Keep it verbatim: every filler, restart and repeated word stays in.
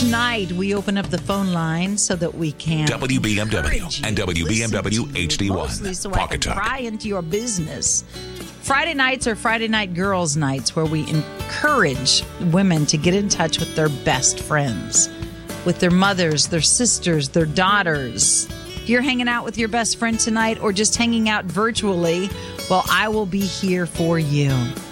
Tonight, we open up the phone line so that we can W B M W and W B M W H D one. Mostly so I Pocket can Talk. pry into your business. Friday nights are Friday Night Girls Nights, where we encourage women to get in touch with their best friends, with their mothers, their sisters, their daughters. If you're hanging out with your best friend tonight or just hanging out virtually, well, I will be here for you.